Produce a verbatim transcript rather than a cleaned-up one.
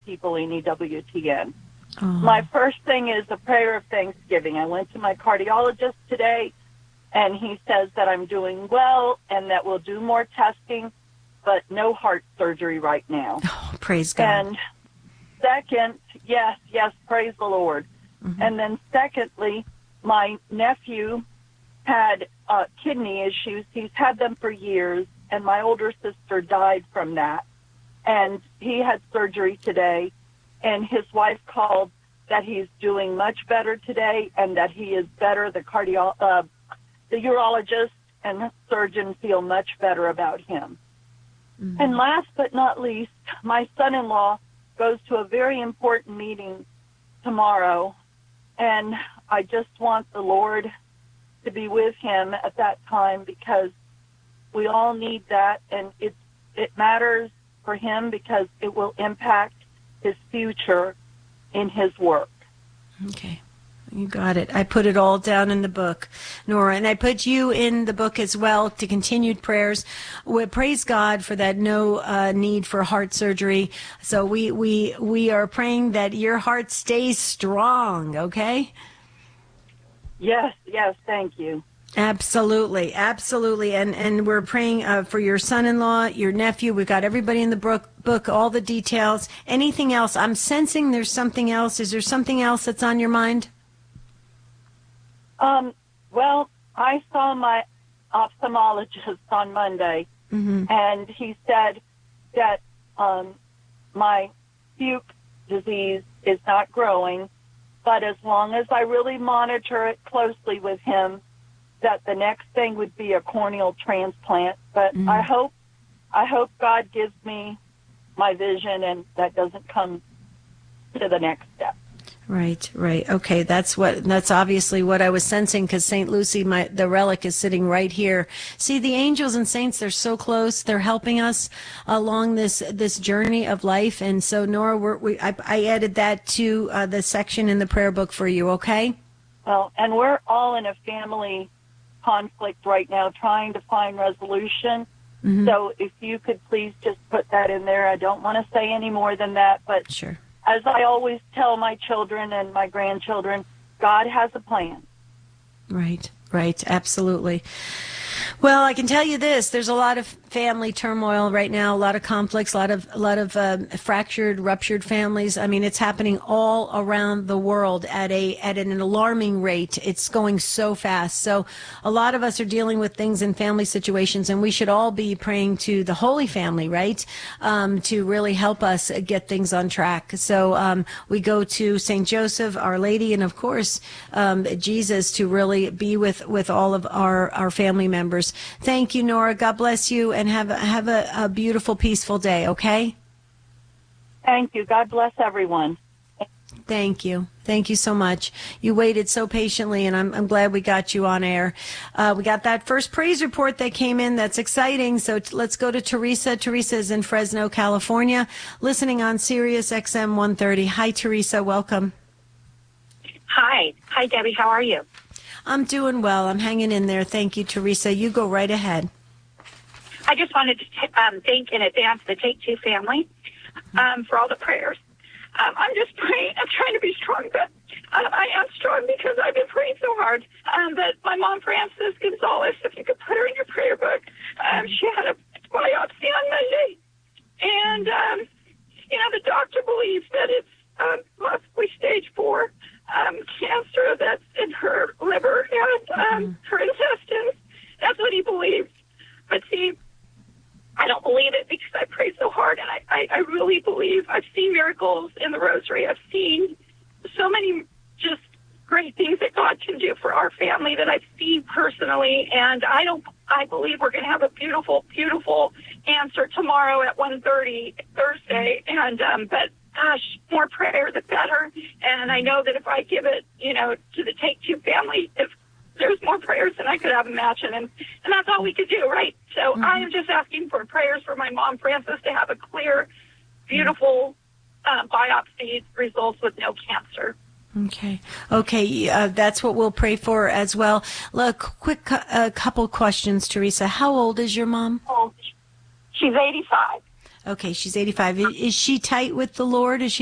people in E W T N. Oh. My first thing is a prayer of thanksgiving. I went to my cardiologist today, and he says that I'm doing well and that we'll do more testing, but no heart surgery right now. Oh, praise God. And second, yes, yes, praise the Lord. Mm-hmm. And then secondly, my nephew had uh, kidney issues. He's had them for years, and my older sister died from that. And he had surgery today, and his wife called that he's doing much better today and that he is better. The cardio, uh, the urologist and surgeon feel much better about him. Mm-hmm. And last but not least, my son-in-law goes to a very important meeting tomorrow, and I just want the Lord to be with him at that time because we all need that, and it it matters for him because it will impact his future in his work. Okay. You got it. I put it all down in the book, Nora, and I put you in the book as well to continued prayers. We praise God for that no uh, need for heart surgery. So we, we, we are praying that your heart stays strong, okay? Yes, yes, thank you. Absolutely, absolutely. And and we're praying uh, for your son-in-law, your nephew. We've got everybody in the book, book, all the details. Anything else? I'm sensing there's something else. Is there something else that's on your mind? Um, well, I saw my ophthalmologist on Monday, mm-hmm. and he said that um, my fuke disease is not growing, but as long as I really monitor it closely with him, that the next thing would be a corneal transplant. But mm-hmm. I hope, I hope God gives me my vision, and that doesn't come to the next step. Right, right. Okay, that's what. That's obviously what I was sensing because Saint Lucy, my the relic, is sitting right here. See, the angels and saints, they're so close. They're helping us along this this journey of life. And so, Nora, we're, we I, I added that to uh, the section in the prayer book for you. Okay. Well, and we're all in a family conflict right now, trying to find resolution. Mm-hmm. So, if you could please just put that in there. I don't want to say any more than that, but sure. As I always tell my children and my grandchildren, God has a plan. Right, right, absolutely. Well, I can tell you this: there's a lot of family turmoil right now, a lot of conflicts, a lot of a lot of uh, fractured, ruptured families. I mean, it's happening all around the world at a at an alarming rate. It's going so fast. So, a lot of us are dealing with things in family situations, and we should all be praying to the Holy Family, right, um, to really help us get things on track. So, um, we go to Saint Joseph, Our Lady, and of course, um, Jesus to really be with with all of our our family members. Thank you, Nora. God bless you, and have a, have a, a beautiful, peaceful day, okay? Thank you. God bless everyone. Thank you. Thank you so much. You waited so patiently, and I'm, I'm glad we got you on air. Uh, we got that first praise report that came in. That's exciting. So t- let's go to Teresa. Teresa is in Fresno, California, listening on Sirius X M one thirty. Hi, Teresa. Welcome. Hi. Hi, Debbie. How are you? I'm doing well. I'm hanging in there. Thank you, Teresa. You go right ahead. I just wanted to t- um, thank in advance the Take Two family um, for all the prayers. Um, I'm just praying. I'm trying to be strong, but um, I am strong because I've been praying so hard. Um, but my mom, Frances Gonzalez, if you could put her in your prayer book, um, she had a biopsy on Monday. And, um, you know, the doctor believes that it's um, possibly stage four um, cancer that's in her liver and um, her intestines. That's what he believes. But see, I don't believe it because I pray so hard, and I, I, I really believe. I've seen miracles in the rosary. I've seen so many just great things that God can do for our family that I've seen personally, and I don't. I believe we're going to have a beautiful, beautiful answer tomorrow at one thirty Thursday. And um, but gosh, more prayer the better. And I know that if I give it, you know, to the Take Two family, if there's more prayers than I could have imagined, and, and that's all we could do, right? So mm-hmm. I am just asking for prayers for my mom, Frances, to have a clear, beautiful uh, biopsy results with no cancer. Okay. Okay. Uh, that's what we'll pray for as well. Look, quick, a uh, couple questions, Teresa. How old is your mom? Oh, she's eighty-five. Okay, she's eighty-five. I- Is she tight with the Lord? Is she